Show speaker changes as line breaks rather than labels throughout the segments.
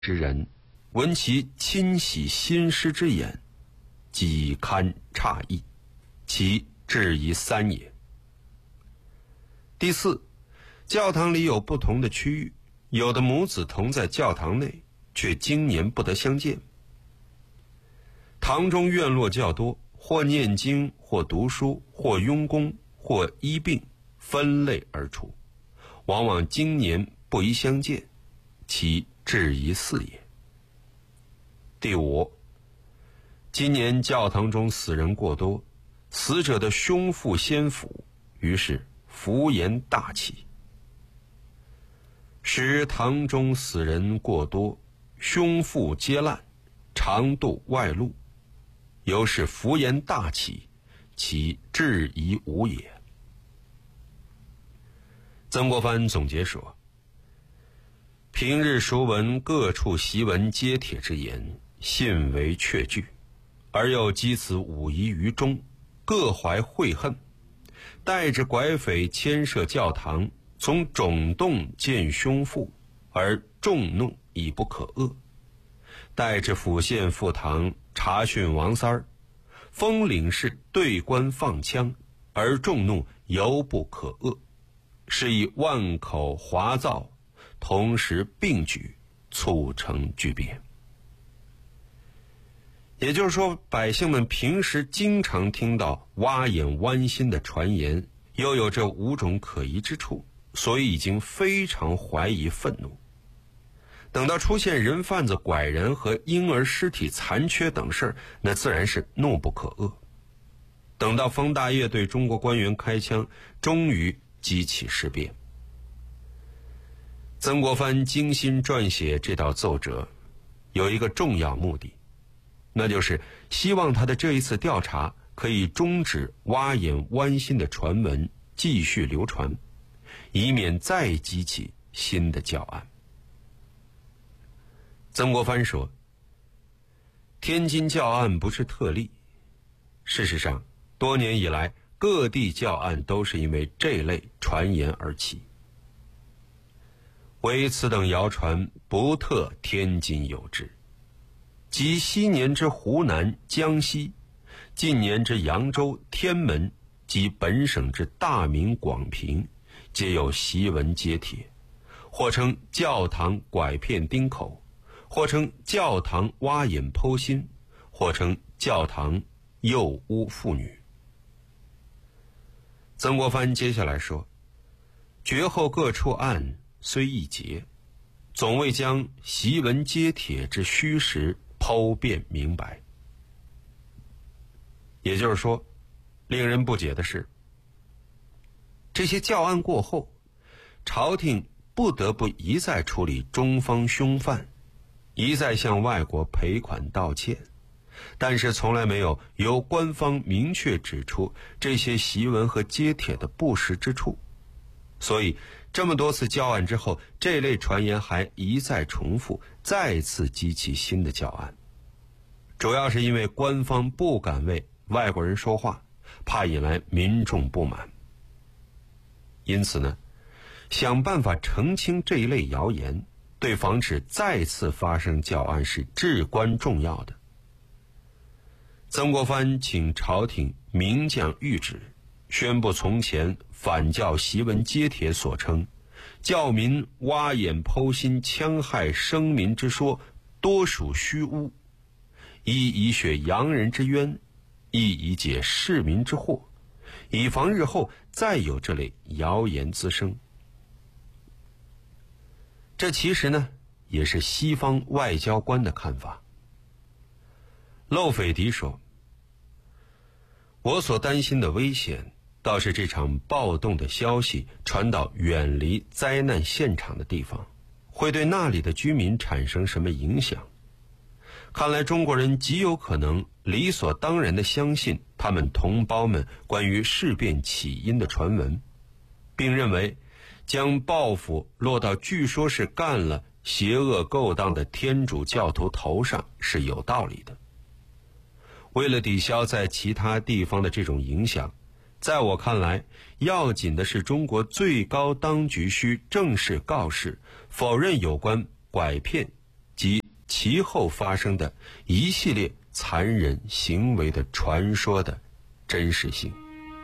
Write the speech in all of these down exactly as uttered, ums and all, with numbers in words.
之人，闻其亲喜新师之言，即堪诧异，其质疑三也。第四，教堂里有不同的区域，有的母子同在教堂内，却经年不得相见。堂中院落较多，或念经，或读书，或用功，或医病，分类而处，往往经年不宜相见，其质疑四也。第五，今年教堂中死人过多，死者的胸腹先腐，于是浮言大起。使堂中死人过多，胸腹皆烂，肠肚外露，由是浮言大起，其质疑无也。曾国藩总结说，平日熟闻各处檄文揭帖之言，信为确据，而又积此五疑于中，各怀悔恨，带着拐匪牵涉教堂，从种洞见胸腹，而众怒已不可遏；带着府县赴堂查讯王三儿，封领事对官放枪，而众怒犹不可遏，是以万口哗噪，同时并举，促成巨变。也就是说，百姓们平时经常听到挖眼剜心的传言，又有这五种可疑之处，所以已经非常怀疑愤怒。等到出现人贩子拐人和婴儿尸体残缺等事儿，那自然是怒不可遏。等到方大业对中国官员开枪，终于激起事变。曾国藩精心撰写这道奏折，有一个重要目的，那就是希望他的这一次调查可以终止挖眼剜心的传闻继续流传，以免再激起新的教案。曾国藩说，天津教案不是特例，事实上多年以来各地教案都是因为这类传言而起，唯此等谣传不特天津有之，即昔年之湖南、江西，近年之扬州、天门，及本省之大名、广平，皆有檄文揭帖，或称教堂拐骗丁口，或称教堂挖眼剖心，或称教堂诱污妇女。曾国藩接下来说，绝后各处案虽易结，总未将檄文揭帖之虚实剖辨明白。也就是说，令人不解的是，这些教案过后，朝廷不得不一再处理中方凶犯，一再向外国赔款道歉，但是从来没有由官方明确指出这些檄文和揭帖的不实之处。所以这么多次教案之后，这类传言还一再重复，再次激起新的教案，主要是因为官方不敢为外国人说话，怕引来民众不满。因此呢，想办法澄清这一类谣言，对防止再次发生教案是至关重要的。曾国藩请朝廷明降谕旨，宣布从前反教檄文揭帖所称教民挖眼剖心戕害生民之说，多属虚诬，一以雪洋人之冤，一以解市民之惑，以防日后再有这类谣言滋生。这其实呢，也是西方外交官的看法。漏斐迪说，我所担心的危险，倒是这场暴动的消息传到远离灾难现场的地方，会对那里的居民产生什么影响。看来中国人极有可能理所当然地相信他们同胞们关于事变起因的传闻，并认为将报复落到据说是干了邪恶勾当的天主教徒头上是有道理的。为了抵消在其他地方的这种影响，在我看来，要紧的是中国最高当局需正式告示，否认有关拐骗及其后发生的一系列残忍行为的传说的真实性。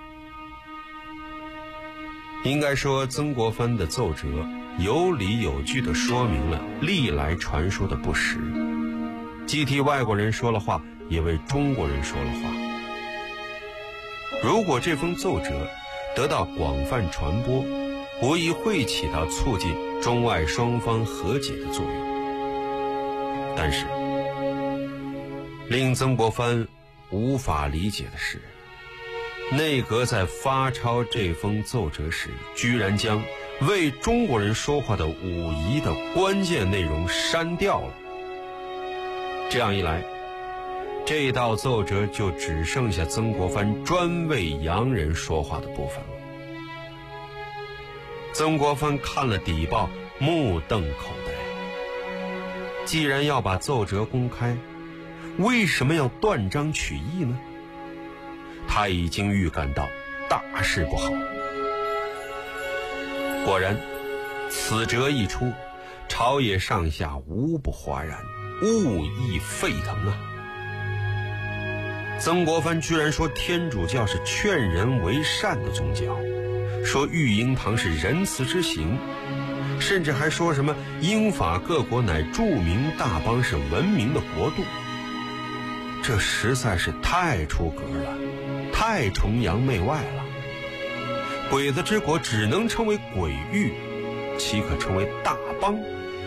应该说，曾国藩的奏折有理有据地说明了历来传说的不实，既替外国人说了话，也为中国人说了话。如果这封奏折得到广泛传播，无疑会起到促进中外双方和解的作用。但是令曾国藩无法理解的是，内阁在发抄这封奏折时，居然将为中国人说话的五夷的关键内容删掉了。这样一来，这道奏折就只剩下曾国藩专为洋人说话的部分了。曾国藩看了底报，目瞪口呆。既然要把奏折公开，为什么要断章取义呢？他已经预感到大事不好。果然，此折一出，朝野上下无不哗然，物议沸腾啊！曾国藩居然说天主教是劝人为善的宗教，说育婴堂是仁慈之行，甚至还说什么英法各国乃著名大邦，是文明的国度。这实在是太出格了，太崇洋媚外了。鬼子之国只能称为鬼域，岂可称为大邦？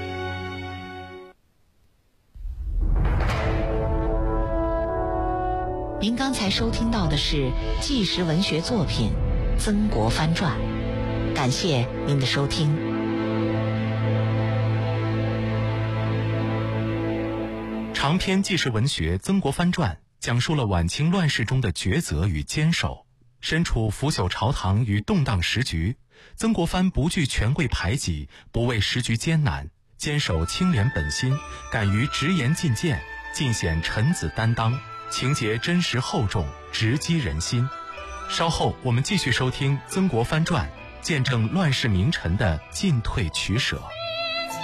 您刚才收听到的是纪实文学作品《曾国藩传》，感谢您的收听。
长篇纪实文学《曾国藩传》讲述了晚清乱世中的抉择与坚守。身处腐朽朝堂与动荡时局，曾国藩不惧权贵排挤，不畏时局艰难，坚守清廉本心，敢于直言进谏，尽显臣子担当，情节真实厚重，直击人心。稍后我们继续收听《曾国藩传》，见证乱世名臣的进退取舍。